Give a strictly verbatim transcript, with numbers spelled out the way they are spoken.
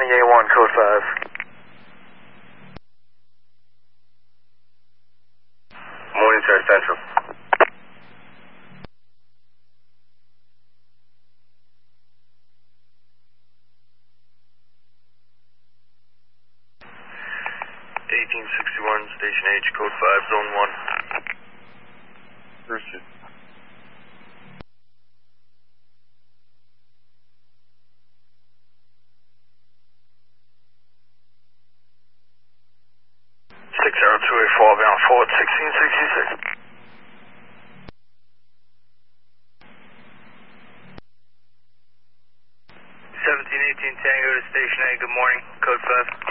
twenty-eight one, code five. Morningside Central. eighteen sixty-one, Station H, code five, zone one. Pursuit. six zero two eight four, bound forward, sixteen sixty-six. seventeen eighteen Tango to Station A, good morning, code five.